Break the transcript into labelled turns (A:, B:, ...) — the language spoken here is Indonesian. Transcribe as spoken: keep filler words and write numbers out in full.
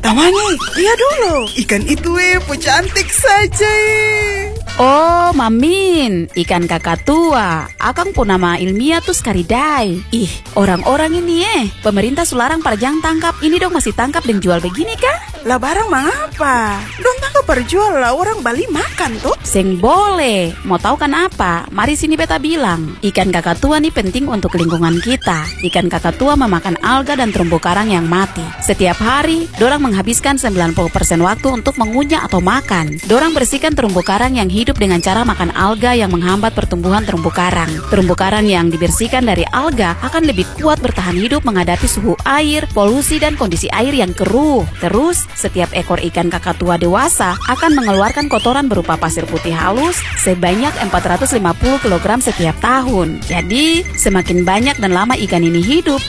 A: Tamangi, lihat dulu. Ikan itu eh, cantik saja eh.
B: Oh, Mamin, ikan kakatua. Akang pun nama ilmiah tuh Scaridai. Ih, orang-orang ini eh, pemerintah sularang pada jangan tangkap. Ini dong masih tangkap dan jual begini kah?
A: Lah barang mengapa? Dong tangkap berjual lah, orang Bali makan tuh.
B: Seng boleh. Mau tahu kan apa? Mari sini beta bilang. Ikan kakatua nih penting untuk lingkungan kita. Ikan kakatua memakan alga dan terumbu karang yang mati. Setiap hari, dorang menghabiskan sembilan puluh persen waktu untuk mengunyah atau makan. Dorang bersihkan terumbu karang yang hidup dengan cara makan alga yang menghambat pertumbuhan terumbu karang. Terumbu karang yang dibersihkan dari alga akan lebih kuat bertahan hidup menghadapi suhu air, polusi, dan kondisi air yang keruh. Terus, setiap ekor ikan kakatua dewasa akan mengeluarkan kotoran berupa pasir putih halus sebanyak empat ratus lima puluh kilogram setiap tahun. Jadi, semakin banyak dan lama ikan ini hidup,